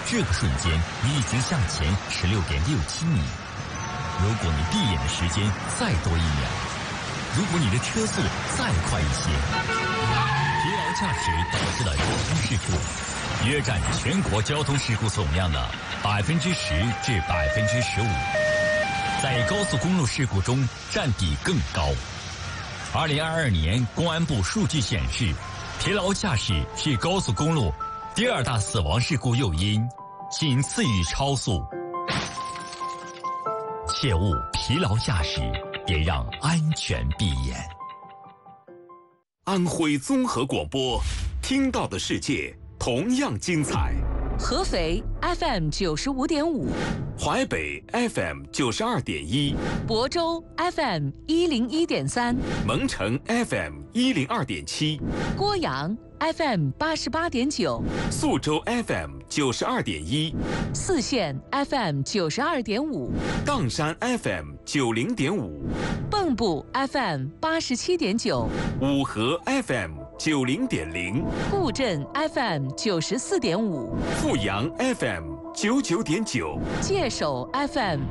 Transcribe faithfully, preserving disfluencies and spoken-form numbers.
这个瞬间你已经向前十六点六七米。如果你闭眼的时间再多一秒，如果你的车速再快一些，疲劳驾驶导致的交通事故约占全国交通事故总量的百分之十至百分之十五，在高速公路事故中占比更高。二零二二年公安部数据显示，疲劳驾驶是高速公路第二大死亡事故诱因，仅次于超速。切勿疲劳驾驶，别让安全闭眼。 安徽综合广播，听到的世界同样精彩。 合肥 F M 九十五点五， 淮北 F M 九十二点一， 亳州 F M 一零一点三， 蒙城 F M 一零二点七， 郭阳 F M 八十八点九， 宿州 F M 九十二点一， 泗县 F M 九十二点五， 砀山 F M 九零点五， 蚌埠 F M 八十七点九， 五河 F M 九零点零， 固镇 F M 九十四点五， 阜阳 F M 九九点九， 界首 F M